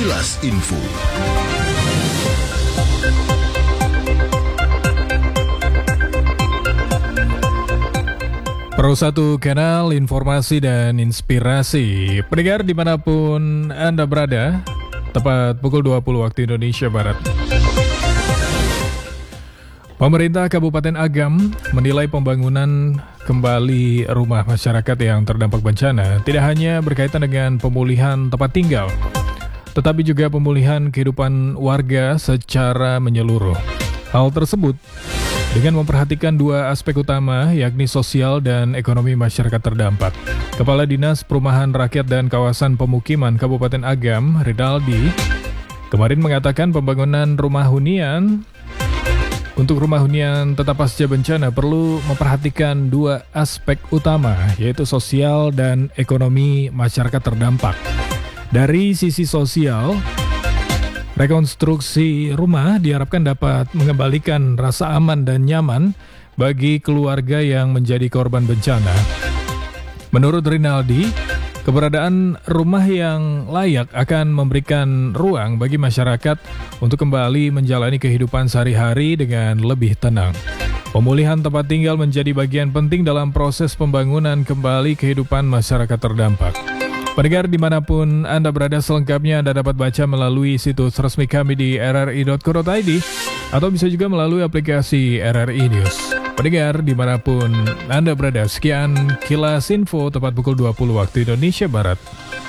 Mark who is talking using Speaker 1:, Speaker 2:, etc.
Speaker 1: Kilas Info.
Speaker 2: Pro 1 kanal informasi dan inspirasi. Pendengar dimanapun Anda berada, tepat pukul 20 waktu Indonesia Barat. Pemerintah Kabupaten Agam menilai pembangunan kembali rumah masyarakat yang terdampak bencana tidak hanya berkaitan dengan pemulihan tempat tinggal, tetapi juga pemulihan kehidupan warga secara menyeluruh. Hal tersebut dengan memperhatikan dua aspek utama, yakni sosial dan ekonomi masyarakat terdampak. Kepala Dinas Perumahan Rakyat dan Kawasan Pemukiman Kabupaten Agam, Rinaldi, kemarin mengatakan pembangunan rumah hunian untuk rumah hunian tetap pasca bencana perlu memperhatikan dua aspek utama, yaitu sosial dan ekonomi masyarakat terdampak. Dari sisi sosial, rekonstruksi rumah diharapkan dapat mengembalikan rasa aman dan nyaman bagi keluarga yang menjadi korban bencana. Menurut Rinaldi, keberadaan rumah yang layak akan memberikan ruang bagi masyarakat untuk kembali menjalani kehidupan sehari-hari dengan lebih tenang. Pemulihan tempat tinggal menjadi bagian penting dalam proses pembangunan kembali kehidupan masyarakat terdampak. Pendengar dimanapun Anda berada, selengkapnya Anda dapat baca melalui situs resmi kami di rri.co.id atau bisa juga melalui aplikasi RRI News. Pendengar dimanapun Anda berada, sekian Kilas Info tepat pukul 20 waktu Indonesia Barat.